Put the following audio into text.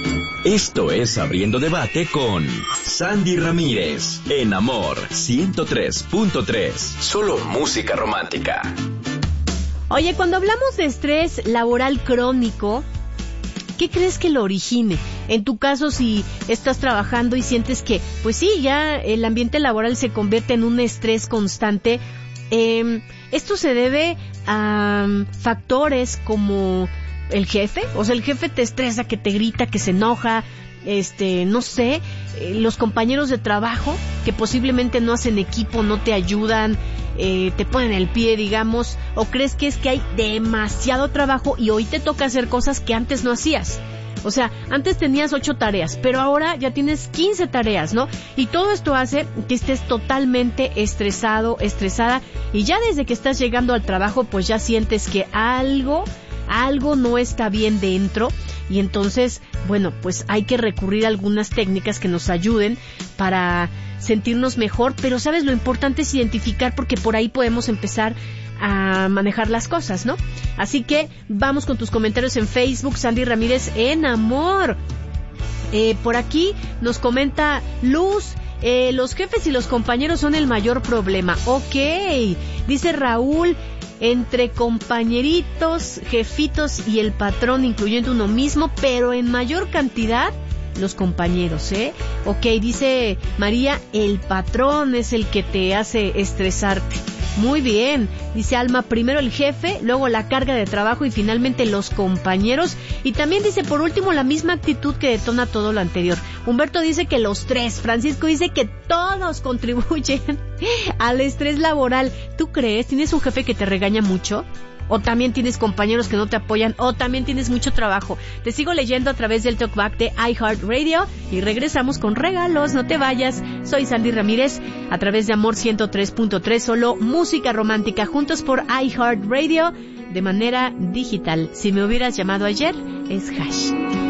Esto es Abriendo Debate con Sandy Ramírez, en Amor 103.3. Solo música romántica. Oye, cuando hablamos de estrés laboral crónico, ¿qué crees que lo origine? En tu caso, si estás trabajando y sientes que, pues sí, ya el ambiente laboral se convierte en un estrés constante, esto se debe a factores como el jefe, o sea, el jefe te estresa, que te grita, que se enoja, no sé, los compañeros de trabajo que posiblemente no hacen equipo, no te ayudan, te ponen el pie, digamos, o crees que es que hay demasiado trabajo y hoy te toca hacer cosas que antes no hacías. O sea, antes tenías 8 tareas, pero ahora ya tienes 15 tareas, ¿no? Y todo esto hace que estés totalmente estresado, estresada, y ya desde que estás llegando al trabajo, pues ya sientes que algo no está bien dentro, y entonces, bueno, pues hay que recurrir a algunas técnicas que nos ayuden para sentirnos mejor, pero sabes, lo importante es identificar, porque por ahí podemos empezar a manejar las cosas, ¿no? Así que vamos con tus comentarios en Facebook, Sandy Ramírez en Amor. Por aquí nos comenta Luz, los jefes y los compañeros son el mayor problema. Ok, dice Raúl, entre compañeritos, jefitos y el patrón, incluyendo uno mismo, pero en mayor cantidad los compañeros, Ok, dice María, el patrón es el que te hace estresarte. Muy bien, dice Alma, primero el jefe, luego la carga de trabajo y finalmente los compañeros. Y también dice, por último, la misma actitud que detona todo lo anterior. Humberto dice que los 3, Francisco dice que todos contribuyen al estrés laboral. ¿Tú crees? ¿Tienes un jefe que te regaña mucho? ¿O también tienes compañeros que no te apoyan? ¿O también tienes mucho trabajo? Te sigo leyendo a través del Talkback de iHeartRadio y regresamos con regalos. No te vayas. Soy Sandy Ramírez a través de Amor 103.3, solo música romántica, juntos por iHeartRadio de manera digital. Si me hubieras llamado ayer, es Hash.